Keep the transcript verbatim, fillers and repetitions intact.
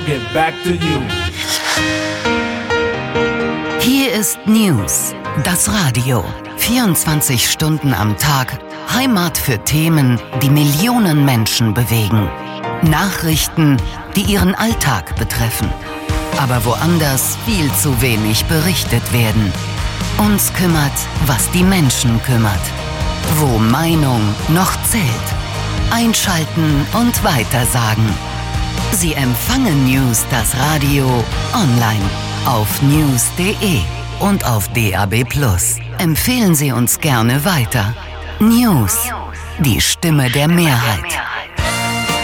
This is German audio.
get back to you. Hier ist News, das Radio. vierundzwanzig Stunden am Tag, Heimat für Themen, die Millionen Menschen bewegen. Nachrichten, die ihren Alltag betreffen. Aber woanders viel zu wenig berichtet werden. Uns kümmert, was die Menschen kümmert. Wo Meinung noch zählt. Einschalten und weitersagen. Sie empfangen News, das Radio, online auf news punkt de und auf D A B plus. Empfehlen Sie uns gerne weiter. News, die Stimme der Mehrheit.